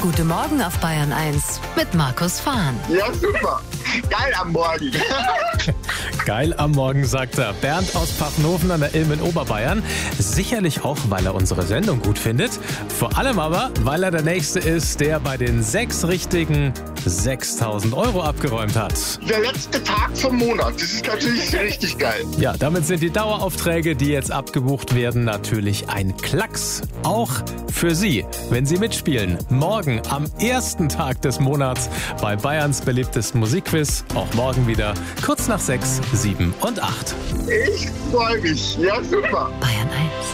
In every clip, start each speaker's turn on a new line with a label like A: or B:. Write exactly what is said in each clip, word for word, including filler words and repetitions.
A: Gute Morgen auf Bayern eins mit Markus Fahn.
B: Ja, super. Geil am Morgen.
C: Geil am Morgen, sagt er. Bernd aus Pfaffenhofen an der Ilm in Oberbayern. Sicherlich auch, weil er unsere Sendung gut findet. Vor allem aber, weil er der Nächste ist, der bei den sechs richtigen sechstausend Euro abgeräumt hat.
B: Der letzte Tag vom Monat. Das ist natürlich richtig geil.
C: Ja, damit sind die Daueraufträge, die jetzt abgebucht werden, natürlich ein Klacks. Auch für Sie, wenn Sie mitspielen. Morgen am ersten Tag des Monats bei Bayerns beliebtesten Musikquiz. Auch morgen wieder kurz nach sechs, sieben und acht.
B: Ich freue mich. Ja, super.
A: Bayern eins.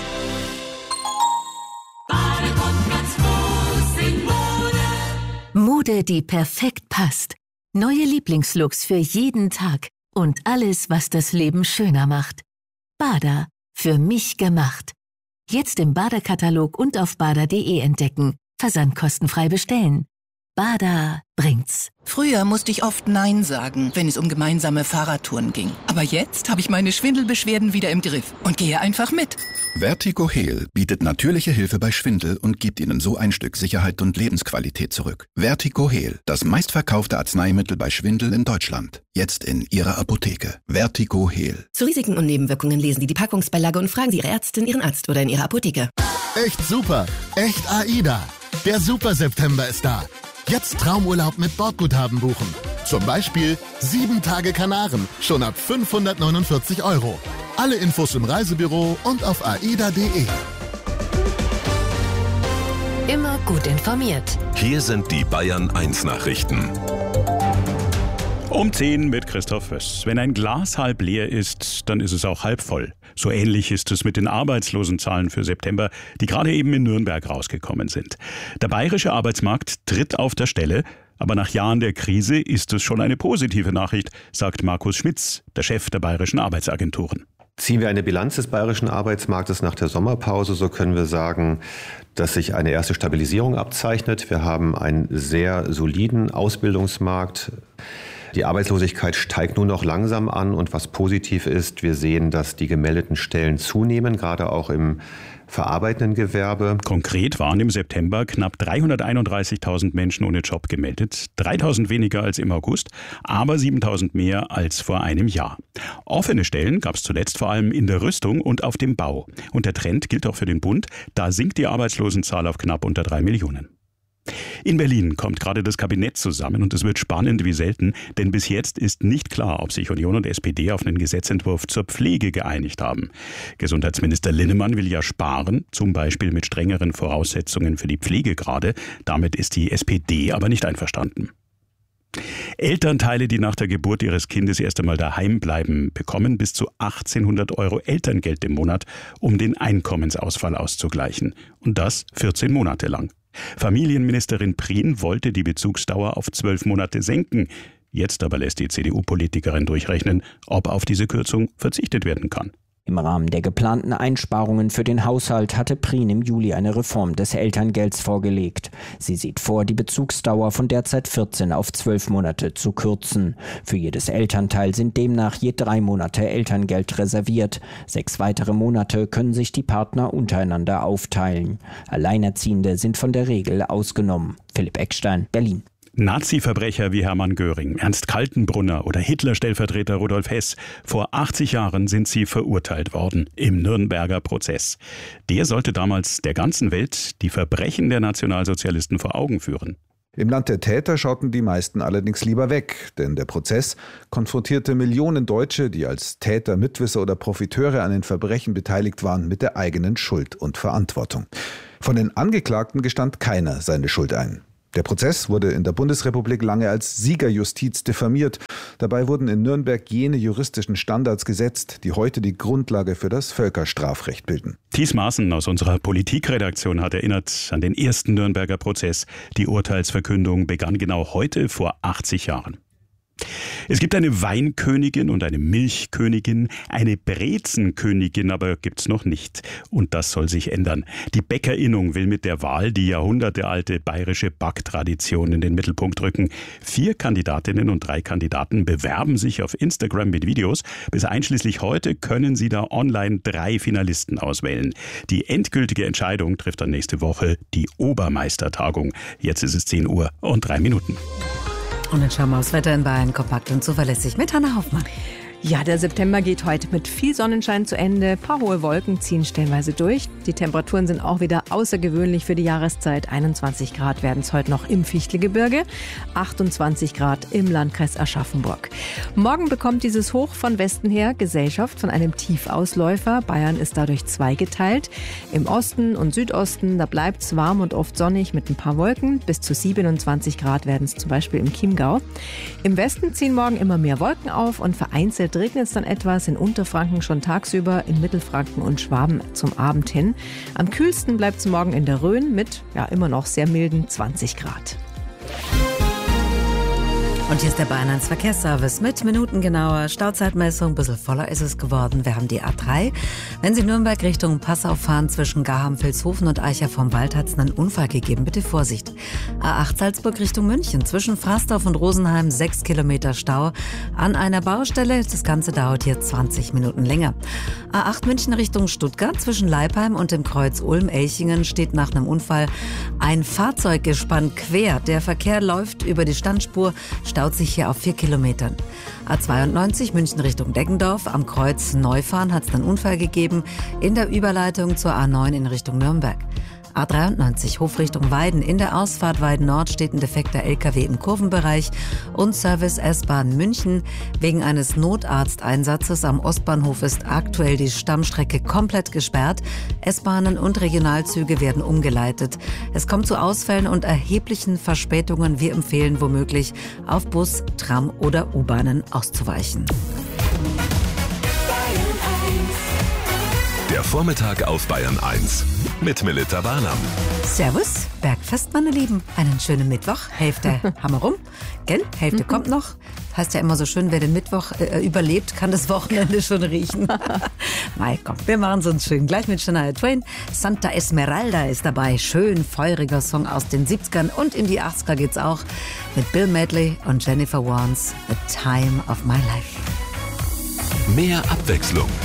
A: Mode, die perfekt passt. Neue Lieblingslooks für jeden Tag. Und alles, was das Leben schöner macht. Bader. Für mich gemacht. Jetzt im Bader-Katalog und auf bader punkt de entdecken. Versandkostenfrei bestellen. Bader bringt's.
D: Früher musste ich oft Nein sagen, wenn es um gemeinsame Fahrradtouren ging. Aber jetzt habe ich meine Schwindelbeschwerden wieder im Griff und gehe einfach mit.
E: Vertigo Heal bietet natürliche Hilfe bei Schwindel und gibt Ihnen so ein Stück Sicherheit und Lebensqualität zurück. Vertigo Heal, das meistverkaufte Arzneimittel bei Schwindel in Deutschland. Jetzt in Ihrer Apotheke. Vertigo Heal.
F: Zu Risiken und Nebenwirkungen lesen Sie die Packungsbeilage und fragen Sie Ihre Ärztin, Ihren Arzt oder in Ihrer Apotheke.
G: Echt super. Echt AIDA. Der Super September ist da. Jetzt Traumurlaub mit Bordguthaben buchen. Zum Beispiel sieben Tage Kanaren, schon ab fünfhundertneunundvierzig Euro. Alle Infos im Reisebüro und auf aida punkt de.
A: Immer gut informiert.
H: Hier sind die Bayern eins Nachrichten.
I: Um zehn mit Christoph Föss. Wenn ein Glas halb leer ist, dann ist es auch halb voll. So ähnlich ist es mit den Arbeitslosenzahlen für September, die gerade eben in Nürnberg rausgekommen sind. Der bayerische Arbeitsmarkt tritt auf der Stelle, aber nach Jahren der Krise ist es schon eine positive Nachricht, sagt Markus Schmitz, der Chef der bayerischen Arbeitsagenturen.
J: Ziehen wir eine Bilanz des bayerischen Arbeitsmarktes nach der Sommerpause, so können wir sagen, dass sich eine erste Stabilisierung abzeichnet. Wir haben einen sehr soliden Ausbildungsmarkt. Die Arbeitslosigkeit steigt nur noch langsam an und was positiv ist, wir sehen, dass die gemeldeten Stellen zunehmen, gerade auch im verarbeitenden Gewerbe.
I: Konkret waren im September knapp dreihunderteinunddreißigtausend Menschen ohne Job gemeldet. dreitausend weniger als im August, aber siebentausend mehr als vor einem Jahr. Offene Stellen gab es zuletzt vor allem in der Rüstung und auf dem Bau. Und der Trend gilt auch für den Bund. Da sinkt die Arbeitslosenzahl auf knapp unter drei Millionen. In Berlin kommt gerade das Kabinett zusammen und es wird spannend wie selten, denn bis jetzt ist nicht klar, ob sich Union und S P D auf einen Gesetzentwurf zur Pflege geeinigt haben. Gesundheitsminister Linnemann will ja sparen, zum Beispiel mit strengeren Voraussetzungen für die Pflegegrade. Damit ist die S P D aber nicht einverstanden. Elternteile, die nach der Geburt ihres Kindes erst einmal daheim bleiben, bekommen bis zu achtzehnhundert Euro Elterngeld im Monat, um den Einkommensausfall auszugleichen. Und das vierzehn Monate lang. Familienministerin Prien wollte die Bezugsdauer auf zwölf Monate senken. Jetzt aber lässt die C D U-Politikerin durchrechnen, ob auf diese Kürzung verzichtet werden kann.
K: Im Rahmen der geplanten Einsparungen für den Haushalt hatte Prien im Juli eine Reform des Elterngelds vorgelegt. Sie sieht vor, die Bezugsdauer von derzeit vierzehn auf zwölf Monate zu kürzen. Für jedes Elternteil sind demnach je drei Monate Elterngeld reserviert. Sechs weitere Monate können sich die Partner untereinander aufteilen. Alleinerziehende sind von der Regel ausgenommen. Philipp Eckstein, Berlin.
I: Nazi-Verbrecher wie Hermann Göring, Ernst Kaltenbrunner oder Hitler-Stellvertreter Rudolf Hess. Vor achtzig Jahren sind sie verurteilt worden im Nürnberger Prozess. Der sollte damals der ganzen Welt die Verbrechen der Nationalsozialisten vor Augen führen.
L: Im Land der Täter schauten die meisten allerdings lieber weg, denn der Prozess konfrontierte Millionen Deutsche, die als Täter, Mitwisser oder Profiteure an den Verbrechen beteiligt waren, mit der eigenen Schuld und Verantwortung. Von den Angeklagten gestand keiner seine Schuld ein. Der Prozess wurde in der Bundesrepublik lange als Siegerjustiz diffamiert. Dabei wurden in Nürnberg jene juristischen Standards gesetzt, die heute die Grundlage für das Völkerstrafrecht bilden.
I: Thies Maaßen aus unserer Politikredaktion hat erinnert an den ersten Nürnberger Prozess. Die Urteilsverkündung begann genau heute vor achtzig Jahren. Es gibt eine Weinkönigin und eine Milchkönigin, eine Brezenkönigin aber gibt's noch nicht. Und das soll sich ändern. Die Bäckerinnung will mit der Wahl die jahrhundertealte bayerische Backtradition in den Mittelpunkt rücken. Vier Kandidatinnen und drei Kandidaten bewerben sich auf Instagram mit Videos. Bis einschließlich heute können sie da online drei Finalisten auswählen. Die endgültige Entscheidung trifft dann nächste Woche die Obermeistertagung. Jetzt ist es zehn Uhr und drei Minuten.
M: Und dann schauen wir aufs Wetter in Bayern kompakt und zuverlässig mit Hanna Hoffmann.
N: Ja, der September geht heute mit viel Sonnenschein zu Ende. Ein paar hohe Wolken ziehen stellenweise durch. Die Temperaturen sind auch wieder außergewöhnlich für die Jahreszeit. einundzwanzig Grad werden es heute noch im Fichtelgebirge, achtundzwanzig Grad im Landkreis Aschaffenburg. Morgen bekommt dieses Hoch von Westen her Gesellschaft von einem Tiefausläufer. Bayern ist dadurch zweigeteilt. Im Osten und Südosten, da bleibt es warm und oft sonnig mit ein paar Wolken. Bis zu siebenundzwanzig Grad werden es zum Beispiel im Chiemgau. Im Westen ziehen morgen immer mehr Wolken auf und vereinzelt regnet es dann etwas, in Unterfranken schon tagsüber, in Mittelfranken und Schwaben zum Abend hin. Am kühlsten bleibt es morgen in der Rhön mit ja immer noch sehr milden zwanzig Grad.
M: Und hier ist der Bayern eins Verkehrsservice mit minutengenauer Stauzeitmessung. Ein bisschen voller ist es geworden. Wir haben die A drei. Wenn Sie Nürnberg Richtung Passau fahren, zwischen Garham-Vilshofen und Eicher vom Wald hat es einen Unfall gegeben. Bitte Vorsicht. A acht Salzburg Richtung München. Zwischen Frasdorf und Rosenheim sechs Kilometer Stau an einer Baustelle. Das Ganze dauert hier zwanzig Minuten länger. A acht München Richtung Stuttgart. Zwischen Leipheim und dem Kreuz Ulm-Elchingen steht nach einem Unfall ein Fahrzeuggespann quer. Der Verkehr läuft über die Standspur, staut sich hier auf vier Kilometern. A zweiundneunzig München Richtung Deggendorf. Am Kreuz Neufahren hat es einen Unfall gegeben in der Überleitung zur A neun in Richtung Nürnberg. A dreiundneunzig Hof Richtung Weiden. In der Ausfahrt Weiden Nord steht ein defekter L K W im Kurvenbereich. Und Service S-Bahn München. Wegen eines Notarzteinsatzes am Ostbahnhof ist aktuell die Stammstrecke komplett gesperrt. S-Bahnen und Regionalzüge werden umgeleitet. Es kommt zu Ausfällen und erheblichen Verspätungen. Wir empfehlen womöglich, auf Bus, Tram oder U-Bahnen auszuweichen.
H: Der Vormittag auf Bayern eins mit Melitta Barnum.
M: Servus, Bergfest, meine Lieben. Einen schönen Mittwoch. Hälfte haben wir rum. Gell? Hälfte mhm. kommt noch. Heißt ja immer so schön, wer den Mittwoch äh, überlebt, kann das Wochenende schon riechen. Mai, komm, wir machen es uns schön. Gleich mit Shania Twain. Santa Esmeralda ist dabei. Schön feuriger Song aus den siebzigern. Und in die achtziger geht's auch mit Bill Medley und Jennifer Warnes. The Time of My Life.
H: Mehr Abwechslung